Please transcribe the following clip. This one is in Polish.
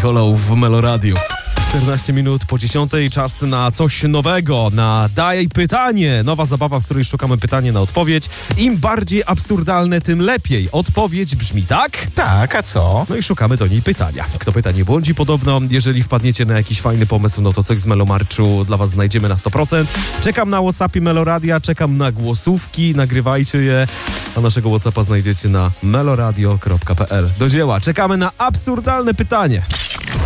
Hollow w Meloradiu. 14 minut po 10, czas na coś nowego, na Daj pytanie. Nowa zabawa, w której szukamy pytania na odpowiedź. Im bardziej absurdalne, tym lepiej. Odpowiedź brzmi tak? Tak, a co? No i szukamy do niej pytania. Kto pyta, nie błądzi podobno. Jeżeli wpadniecie na jakiś fajny pomysł, no to coś z Melomarszu dla was znajdziemy na 100%. Czekam na WhatsAppie Meloradia, czekam na głosówki, nagrywajcie je. A naszego WhatsAppa znajdziecie na meloradio.pl. Do dzieła, czekamy na absurdalne pytanie.